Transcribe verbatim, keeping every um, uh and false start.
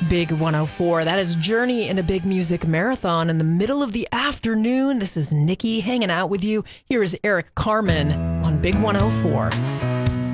Big one oh four. That is Journey in a Big Music Marathon in the middle of the afternoon. This is Nikki hanging out with you. Here is Eric Carmen on Big one oh four.